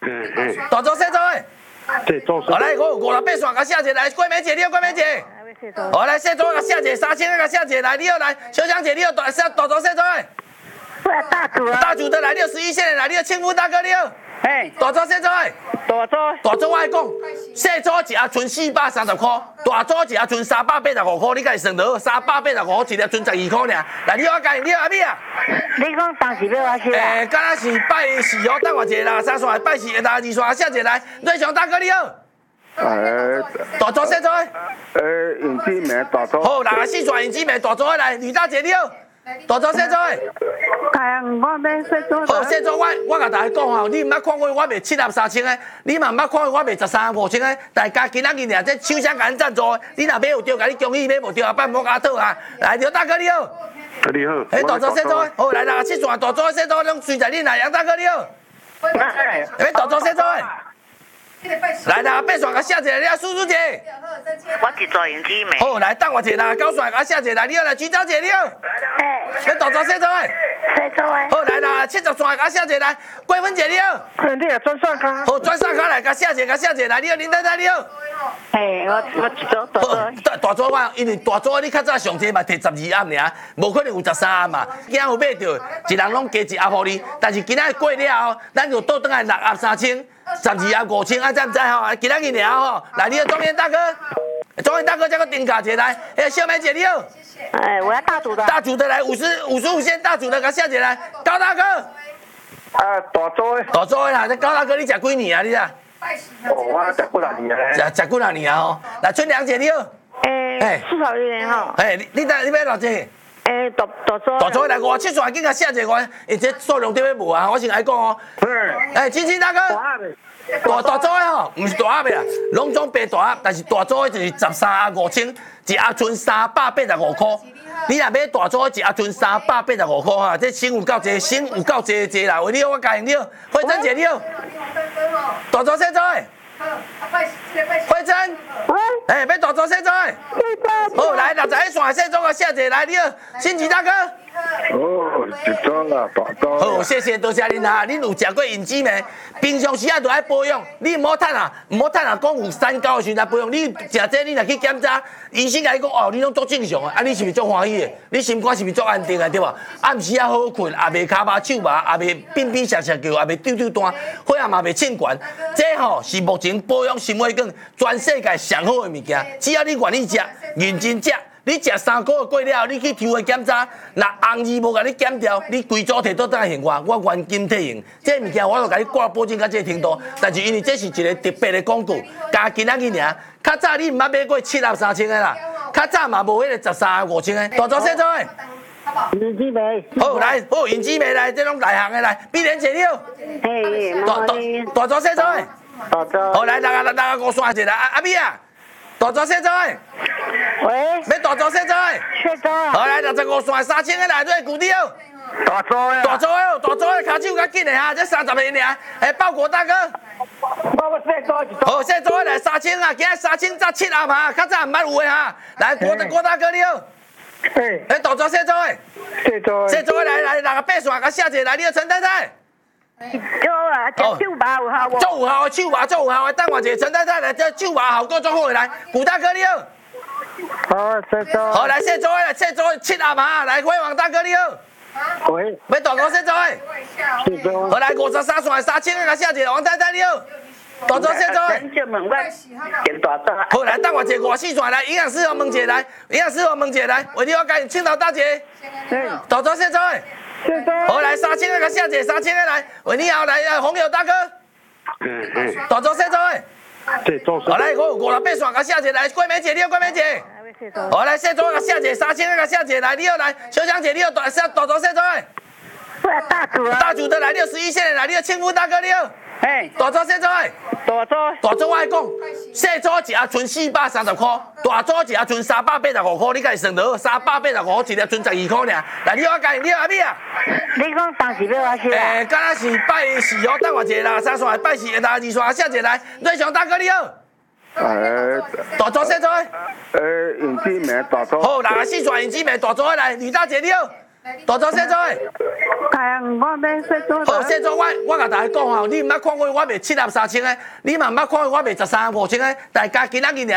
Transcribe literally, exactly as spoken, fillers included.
嗯嗯。 大组小组的。 对，做。 好来，我有五六八线，甲写一个来，桂梅姐，你好，桂梅姐。好来，小组甲写一个，三千个甲写一个来，你好来，小香姐，你好，大小大组小组的。 我大组啊。 大组的来，你好，十一线的来，你好，庆福大哥，你好。 嘿。 大组小组的。 大组。 大组我爱讲，小组一盒存四百三十块，大组一盒存三百八十五块，你家算到三百八十五一盒存十二块尔。来，你好，介你好阿美啊。 你讲当时要我写啊？ 诶，敢若是拜四哦，等我一下啦，三线拜四，下二线写一个来，瑞祥大哥你好。 呃， 大组小组的。 呃，尹志明大组。 好，来四线尹志明大组的来，吕大姐你好。大组小组的。 哎，我要小组。 好，小组我我甲大家讲吼，你毋捌看过我卖七盒三千的，你嘛毋捌看过我卖十三五千的，大家今仔日俩这厂商甲咱赞助，你若买有着，甲你恭喜；买无着，后摆莫甲讨啊。来，刘大哥你好。 你好。 诶，大组小组的，好来啦，七线大组小组拢随在你啦，杨大哥你好。诶，大组小组的。来啦，八线甲写一个，你好，叔叔姐。 我一做用纸妹。 好，来等我一下啦，九线甲写一个来，你好来，徐小姐你好。 嘿。 诶，大组小组的。 小组的。 好来啦，七十线甲写一个来，桂芬姐你好。 你也转上卡。 好，转上卡来甲写一个，甲写一个来，你好，林太太你好。 嘿，我我一组大组。 大大组我，因为大组你较早上济嘛摕十二盒尔，无可能有十三盒嘛。今仔有买着，一人拢加一盒互你。但是今仔过了后，咱就倒转来六盒三千，十二盒五千，啊，知唔知吼？今仔日尔吼，来你好，庄园大哥，庄园大哥，这个定价一个来，哎，小梅姐你好。 哎，我要大组的。 大组的来，五十五十五线大组的，甲小姐来，高大哥。 啊，大组的。 大组的啦，这高大哥你食几年啊？你啊？ 哦，我食几廿年啊。 食食几廿年啊？吼，来春良姐你好。 诶，四十一年吼。 哎，你你你要偌济？ 诶，大大组。 大组来五七线，紧甲写一个我，而且数量对要无啊？我先来讲哦。 嗯。 哎，金星大哥。大大组的吼，毋是大盒的啦，拢总白大盒，但是大组的就是十三盒五千，一盒存三百八十五块。你若买大组的，一盒存三百八十五块哈，这省有够济，省有够济济啦。为你好，我答应你好，慧珍姐你好。大组小组的。慧珍。哎，要大组小组的。好，来六十一线小组个写者来，你好，新奇大哥。 哦，一组啦，大组。 好，谢谢多谢恁哈，恁有食过银纸没？平常时啊都爱保养，你唔好趁啊，唔好趁啊，讲有三高的时阵保养。你食这你若去检查，医生甲你讲哦，你拢足正常的，啊你是毋是足欢喜的？你心肝是毋是足安定的对无？暗时啊好困，也袂骹麻手麻，也袂变变涩涩叫，也袂丢丢单，血压嘛袂凊悬。这吼是目前保养心血管全世界上好的物件，只要你愿意食，认真食。你食三个月过了后，你去抽血检查，若红字无甲你检掉，你规组摕倒倒来还我，我原金退用。这物件我就甲你挂保证到这个程度，但是因为这是一个特别的广告，加今仔日尔。较早你毋捌买过七盒三千的啦，较早嘛无迄个十三盒五千的，大组小组的。 银纸妹。 好来，好银纸妹来，这种内行的来，碧莲姐你好。 嘿， 大大大组小组的。 大组。 好来，六啊六啊五线一个阿阿美啊。大组小组的。 喂。 要大组小组的。 小组。 好来，六十五线三千个来，对，古弟哦。 大组的。 大组的哦，大组的，骹手较紧的哈，这三十个尔。哎，报国大哥。 我我小组一组。 好，小组的来三千啊，今日三千才七盒嘛，较早毋捌有的哈。来，郭郭大哥你好。 嘿。 哎，大组小组的。 小组的。 小组的来来，六个八线，甲写一个来，你好，陈太太。 有啊，这手麻有效无？ 足有效的，手麻足有效的，等我一下，陈太太来，这手麻效果足好的来，古大哥你好。 好，小组。 好，来小组的，小组的七盒嘛，来辉煌大哥你好。 喂。 要大组小组的。 小组。 好来，五十三线三千个，甲写一个，王太太你好。大组小组的。 真正问我变大组。 好来，等我一下，五四线来，营养师我问一下来，营养师我问一下来，为你我介青岛大姐。 嗯。 大组小组的。 小组。 好来，三千个，甲写一个，三千个来，为你好来，红友大哥。 嗯嗯。 大组小组的。 对，做。 好来，我有五六八线，甲写一个来，桂梅姐你好，桂梅姐。好来，小组甲写一个，三千个甲写一个来，你好来，小香姐你好，大小大组小组的。 我要大组啊。 大组的来，你好，十一线的来，你好，庆福大哥你好。 嘿。 大组小组的。 大组。 大组我爱讲，小组一盒存四百三十块，大组一盒存三百八十五块，你家算到三百八十五一盒存十二块尔。来，你好，介你好阿美啊。 你讲当时要我写啊？ 诶，敢若是拜四哦，等我一下啦，三线拜四，下二线写一个来，瑞祥大哥你好。 呃。 大组小组的。 呃，尹志明大组。 好，六十四线尹志明大组的来，吕大姐你好。 大早洗澡的。 哎，我要洗澡。 好，洗澡我我甲大家讲吼，你毋捌看过我卖七十三千的，你嘛毋捌看过我卖十三五千的，大家今仔日